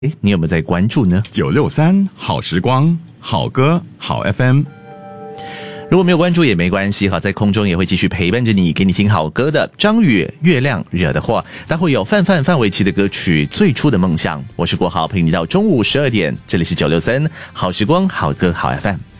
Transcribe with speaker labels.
Speaker 1: 你有没有在关注呢
Speaker 2: ？963好时光，好歌好 FM。
Speaker 1: 如果没有关注也没关系哈，在空中也会继续陪伴着你，给你听好歌的。张宇《月亮惹的祸》，待会有范玮琪的歌曲《最初的梦想》。我是国豪，陪你到中午12点，这里是963好时光，好歌好 FM。